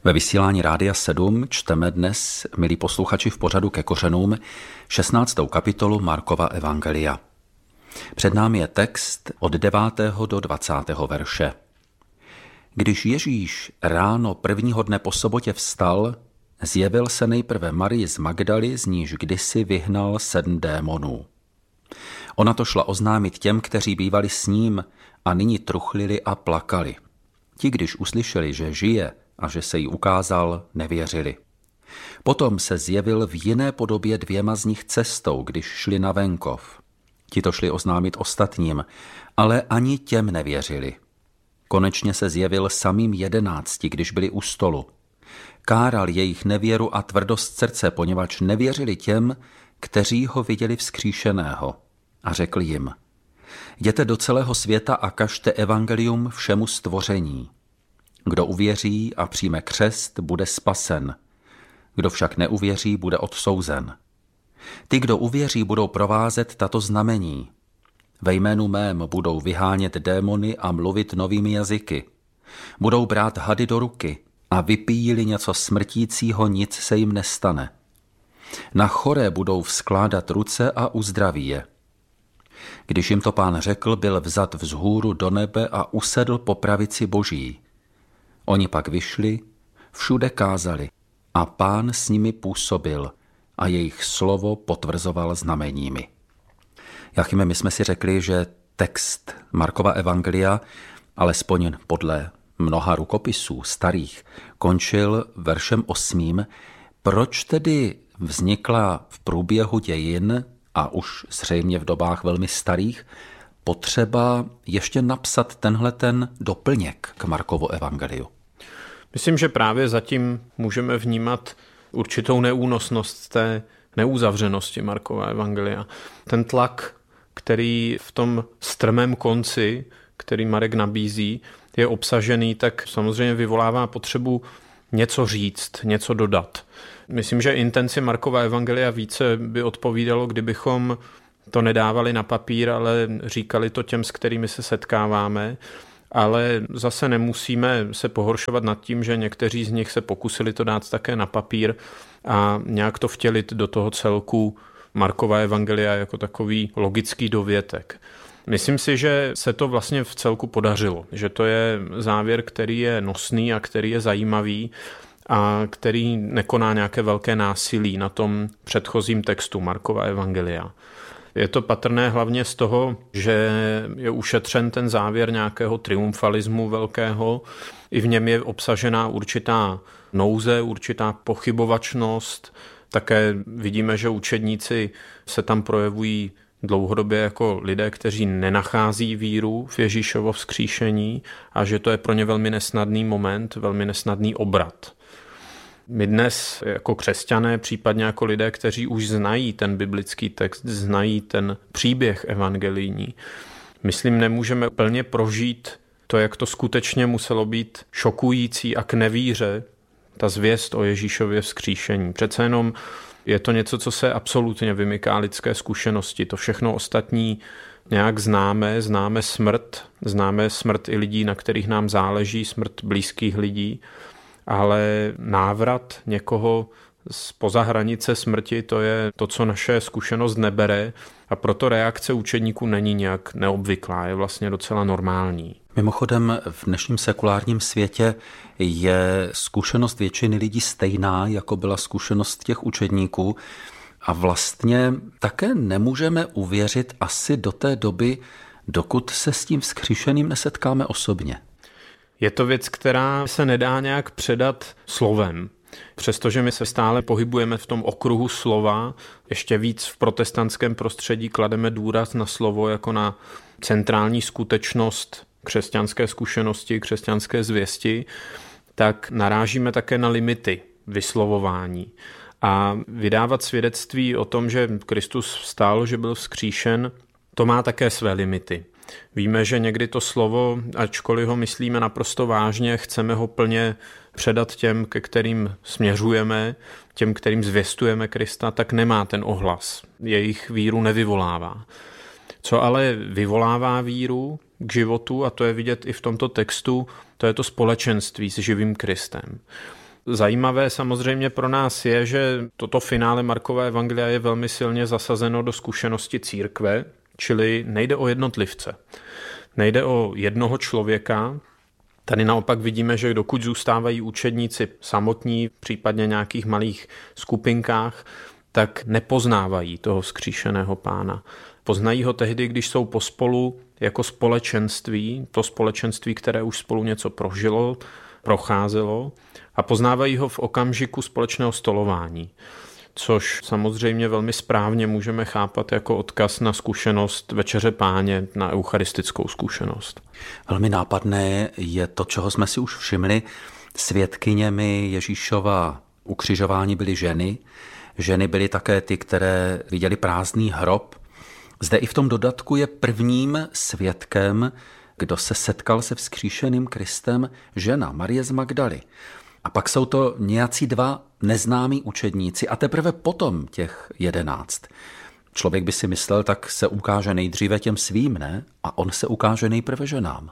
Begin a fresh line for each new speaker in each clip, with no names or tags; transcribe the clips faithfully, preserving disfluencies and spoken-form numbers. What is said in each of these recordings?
Ve vysílání Rádia sedm čteme dnes, milí posluchači, v pořadu Ke kořenům šestnáctou kapitolu Markova evangelia. Před námi je text od devátého do dvacátého verše. Když Ježíš ráno prvního dne po sobotě vstal, zjevil se nejprve Marii z Magdaly, z níž kdysi vyhnal sedm démonů. Ona to šla oznámit těm, kteří bývali s ním a nyní truchlili a plakali. Ti, když uslyšeli, že žije a že se jí ukázal, nevěřili. Potom se zjevil v jiné podobě dvěma z nich cestou, když šli na venkov. Ti to šli oznámit ostatním, ale ani těm nevěřili. Konečně se zjevil samým jedenácti, když byli u stolu. Káral jejich nevěru a tvrdost srdce, poněvadž nevěřili těm, kteří ho viděli vzkříšeného. A řekl jim: jděte do celého světa a kažte evangelium všemu stvoření. Kdo uvěří a přijme křest, bude spasen. Kdo však neuvěří, bude odsouzen. Ty, kdo uvěří, budou provázet tato znamení. Ve jménu mém budou vyhánět démony a mluvit novými jazyky. Budou brát hady do ruky a vypíjí-li něco smrtícího, nic se jim nestane. Na choré budou vzkládat ruce a uzdraví je. Když jim to Pán řekl, byl vzat vzhůru do nebe a usedl po pravici Boží. Oni pak vyšli, všude kázali a Pán s nimi působil a jejich slovo potvrzoval znameními. Jachime, my jsme si řekli, že text Markova evangelia, alespoň podle mnoha rukopisů starých, končil veršem osmým. Proč tedy vznikla v průběhu dějin, a už zřejmě v dobách velmi starých, potřeba ještě napsat tenhle ten doplněk k Markovu evangeliu?
Myslím, že právě zatím můžeme vnímat určitou neúnosnost té neuzavřenosti Markova evangelia. Ten tlak, který v tom strmém konci, který Marek nabízí, je obsažený, tak samozřejmě vyvolává potřebu něco říct, něco dodat. Myslím, že intenci Markova evangelia více by odpovídalo, kdybychom to nedávali na papír, ale říkali to těm, s kterými se setkáváme. Ale zase nemusíme se pohoršovat nad tím, že někteří z nich se pokusili to dát také na papír a nějak to vtělit do toho celku Markova evangelia jako takový logický dovětek. Myslím si, že se to vlastně v celku podařilo, že to je závěr, který je nosný a který je zajímavý a který nekoná nějaké velké násilí na tom předchozím textu Markova evangelia. Je to patrné hlavně z toho, že je ušetřen ten závěr nějakého triumfalismu velkého. I v něm je obsažená určitá nouze, určitá pochybovačnost. Také vidíme, že učedníci se tam projevují dlouhodobě jako lidé, kteří nenachází víru v Ježíšovo vzkříšení a že to je pro ně velmi nesnadný moment, velmi nesnadný obrat. My dnes jako křesťané, případně jako lidé, kteří už znají ten biblický text, znají ten příběh evangelijní, myslím, nemůžeme plně prožít to, jak to skutečně muselo být šokující a k nevíře, ta zvěst o Ježíšově vzkříšení. Přece jenom je to něco, co se absolutně vymyká lidské zkušenosti. To všechno ostatní nějak známe, známe smrt, známe smrt i lidí, na kterých nám záleží, smrt blízkých lidí, ale návrat někoho zpoza hranice smrti, to je to, co naše zkušenost nebere a proto reakce učedníků není nějak neobvyklá, je vlastně docela normální.
Mimochodem v dnešním sekulárním světě je zkušenost většiny lidí stejná, jako byla zkušenost těch učedníků a vlastně také nemůžeme uvěřit asi do té doby, dokud se s tím vzkříšeným nesetkáme osobně.
Je to věc, která se nedá nějak předat slovem. Přestože my se stále pohybujeme v tom okruhu slova, ještě víc v protestantském prostředí klademe důraz na slovo jako na centrální skutečnost křesťanské zkušenosti, křesťanské zvěsti, tak narážíme také na limity vyslovování. A vydávat svědectví o tom, že Kristus vstal, že byl vzkříšen, to má také své limity. Víme, že někdy to slovo, ačkoliv ho myslíme naprosto vážně, chceme ho plně předat těm, ke kterým směřujeme, těm, kterým zvěstujeme Krista, tak nemá ten ohlas. Jejich víru nevyvolává. Co ale vyvolává víru k životu, a to je vidět i v tomto textu, to je to společenství s živým Kristem. Zajímavé samozřejmě pro nás je, že toto finále Markova evangelia je velmi silně zasazeno do zkušenosti církve, čili nejde o jednotlivce. Nejde o jednoho člověka. Tady naopak vidíme, že dokud zůstávají učedníci samotní, případně nějakých malých skupinkách, tak nepoznávají toho vzkříšeného Pána. Poznají ho tehdy, když jsou pospolu jako společenství, to společenství, které už spolu něco prožilo, procházelo, a poznávají ho v okamžiku společného stolování, což samozřejmě velmi správně můžeme chápat jako odkaz na zkušenost Večeře Páně, na eucharistickou zkušenost.
Velmi nápadné je to, čeho jsme si už všimli. Svědkyněmi Ježíšova ukřižování byly ženy. Ženy byly také ty, které viděli prázdný hrob. Zde i v tom dodatku je prvním svědkem, kdo se setkal se vzkříšeným Kristem, žena Marie z Magdaly. A pak jsou to nějací dva neznámí učedníci a teprve potom těch jedenáct. Člověk by si myslel, tak se ukáže nejdříve těm svým, ne? A on se ukáže nejprve ženám.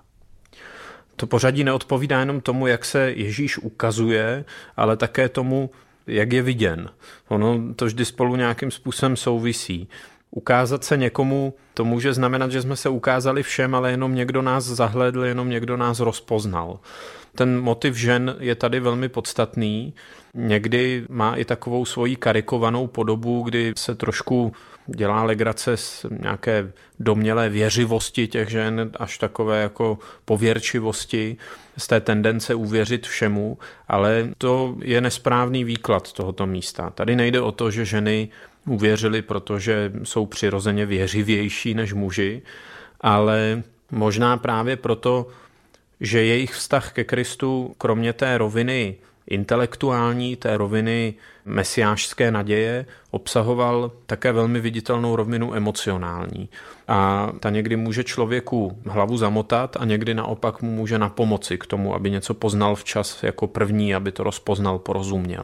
To pořadí neodpovídá jenom tomu, jak se Ježíš ukazuje, ale také tomu, jak je viděn. Ono to vždy spolu nějakým způsobem souvisí. Ukázat se někomu, to může znamenat, že jsme se ukázali všem, ale jenom někdo nás zahlédl, jenom někdo nás rozpoznal. Ten motiv žen je tady velmi podstatný. Někdy má i takovou svoji karikovanou podobu, kdy se trošku dělá legrace z nějaké domnělé věřivosti těch žen, až takové jako pověrčivosti, z té tendence uvěřit všemu, ale to je nesprávný výklad tohoto místa. Tady nejde o to, že ženy uvěřili, protože jsou přirozeně věřivější než muži, ale možná právě proto, že jejich vztah ke Kristu, kromě té roviny intelektuální, té roviny mesiášské naděje, obsahoval také velmi viditelnou rovinu emocionální. A ta někdy může člověku hlavu zamotat a někdy naopak mu může napomoci k tomu, aby něco poznal včas jako první, aby to rozpoznal, porozuměl.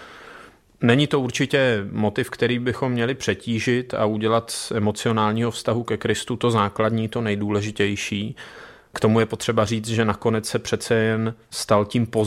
Není to určitě motiv, který bychom měli přetížit a udělat z emocionálního vztahu ke Kristu to základní, to nejdůležitější. K tomu je potřeba říct, že nakonec se přece jen stal tím